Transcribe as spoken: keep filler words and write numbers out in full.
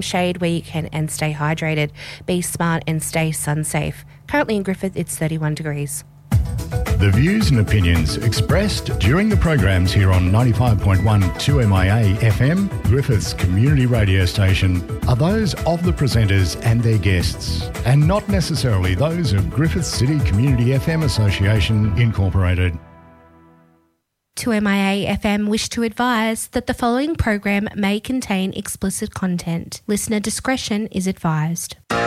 shade where you can and stay hydrated. Be smart and stay sun safe. Currently in Griffith, it's thirty-one degrees. The views and opinions expressed during the programs here on ninety-five point one two M I A F M, Griffith's community radio station, are those of the presenters and their guests, and not necessarily those of Griffith City Community F M Association Incorporated. two M I A F M wish to advise that the following program may contain explicit content. Listener discretion is advised.